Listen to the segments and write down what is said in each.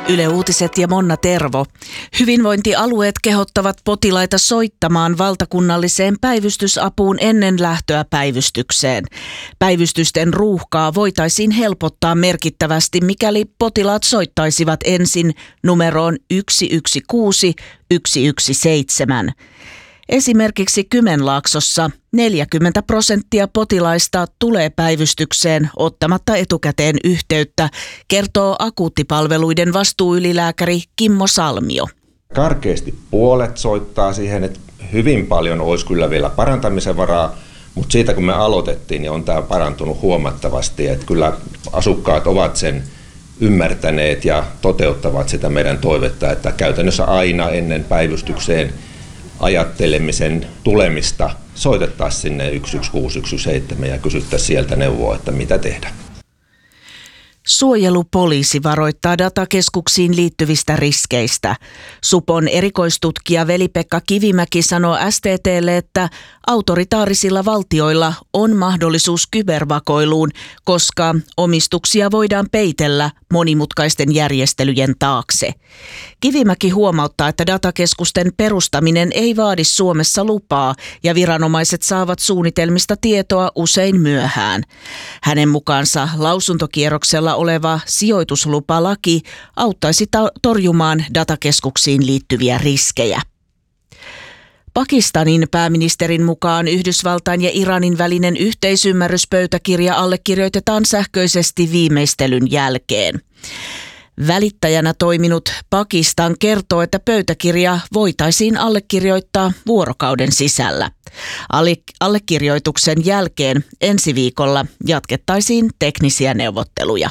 Yle Uutiset ja Monna Tervo. Hyvinvointialueet kehottavat potilaita soittamaan valtakunnalliseen päivystysapuun ennen lähtöä päivystykseen. Päivystysten ruuhkaa voitaisiin helpottaa merkittävästi, mikäli potilaat soittaisivat ensin numeroon 116 117. Esimerkiksi Kymenlaaksossa 40% potilaista tulee päivystykseen ottamatta etukäteen yhteyttä, kertoo akuuttipalveluiden vastuuylilääkäri Kimmo Salmio. Karkeasti puolet soittaa siihen, että hyvin paljon olisi kyllä vielä parantamisen varaa, mutta siitä kun me aloitettiin, niin on tämä parantunut huomattavasti, että kyllä asukkaat ovat sen ymmärtäneet ja toteuttavat sitä meidän toivetta, että käytännössä aina ennen päivystykseen ajattelemisen tulemista soitettaisiin sinne 116 117 ja kysyttäisiin sieltä neuvoa, että mitä tehdä. Suojelupoliisi varoittaa datakeskuksiin liittyvistä riskeistä. Supon erikoistutkija Veli-Pekka Kivimäki sanoo STT:lle, että autoritaarisilla valtioilla on mahdollisuus kybervakoiluun, koska omistuksia voidaan peitellä monimutkaisten järjestelyjen taakse. Kivimäki huomauttaa, että datakeskusten perustaminen ei vaadi Suomessa lupaa ja viranomaiset saavat suunnitelmista tietoa usein myöhään. Hänen mukaansa lausuntokierroksella oleva sijoituslupalaki auttaisi torjumaan datakeskuksiin liittyviä riskejä. Pakistanin pääministerin mukaan Yhdysvaltain ja Iranin välinen yhteisymmärryspöytäkirja allekirjoitetaan sähköisesti viimeistelyn jälkeen. Välittäjänä toiminut Pakistan kertoo, että pöytäkirja voitaisiin allekirjoittaa vuorokauden sisällä. Allekirjoituksen jälkeen ensi viikolla jatkettaisiin teknisiä neuvotteluja.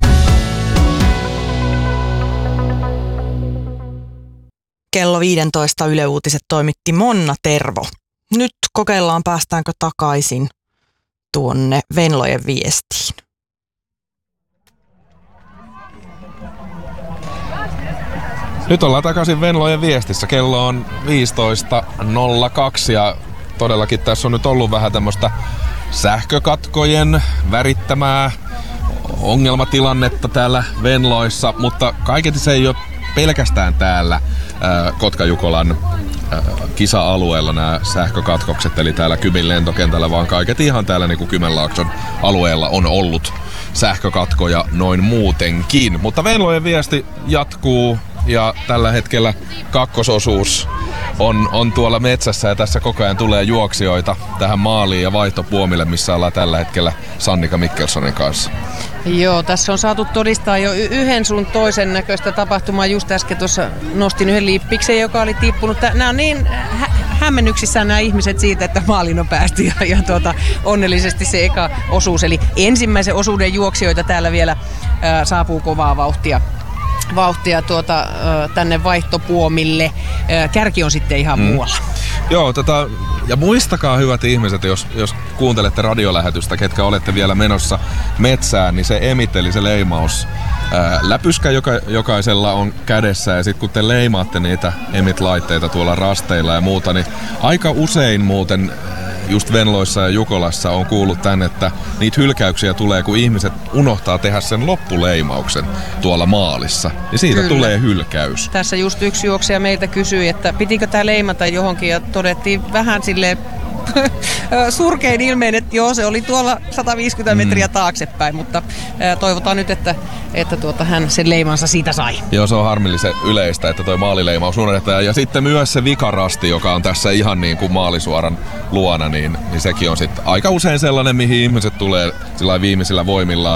Kello 15 Yle Uutiset toimitti Monna Tervo. Nyt kokeillaan, päästäänkö takaisin tuonne Venlojen viestiin. Nyt ollaan takaisin Venlojen viestissä. Kello on 15.02 ja todellakin tässä on nyt ollut vähän tämmöistä sähkökatkojen värittämää ongelmatilannetta täällä Venloissa, mutta kaiketi se ei ole pelkästään täällä Kotka-Jukolan kisa-alueella nämä sähkökatkokset, eli täällä Kymin lentokentällä, vaan kaiketi ihan täällä niin kuin Kymenlaakson alueella on ollut sähkökatkoja noin muutenkin. Mutta Venlojen viesti jatkuu ja tällä hetkellä kakkososuus on tuolla metsässä ja tässä koko ajan tulee juoksijoita tähän maaliin ja vaihtopuomille, missä ollaan tällä hetkellä Sannika Mikkelsonin kanssa. Joo, tässä on saatu todistaa jo yhden sun toisen näköistä tapahtumaa. Just äsken tuossa nostin yhden liippiksen, joka oli tippunut. Nämä on niin hämmennyksissään nämä ihmiset siitä, että maaliin on päästy ja onnellisesti se eka osuus. Eli ensimmäisen osuuden juoksijoita täällä vielä saapuu kovaa vauhtia tänne vaihtopuomille. Kärki on sitten ihan muualla. Joo, ja muistakaa hyvät ihmiset, jos kuuntelette radiolähetystä, ketkä olette vielä menossa metsään, niin se emit, eli se leimaus, läpyskä jokaisella on kädessä ja sitten kun te leimaatte niitä emit-laitteita tuolla rasteilla ja muuta, niin aika usein muuten just Venloissa ja Jukolassa on kuullut tänne, että niitä hylkäyksiä tulee, kun ihmiset unohtaa tehdä sen loppuleimauksen tuolla maalissa. Ja siitä tulee hylkäys. Tässä just yksi juoksija meiltä kysyi, että pitikö tämä leimata johonkin ja todettiin vähän silleen surkein ilmeen, että joo, se oli tuolla 150 metriä taaksepäin, mutta toivotaan nyt, että hän sen leimansa siitä sai. Joo, se on harmillisen yleistä, että toi maalileimaus unohdetaan. Ja sitten myös se vikarasti, joka on tässä ihan niin kuin maalisuoran luona, niin sekin on sitten aika usein sellainen, mihin ihmiset tulee sillä viimeisillä voimillaan.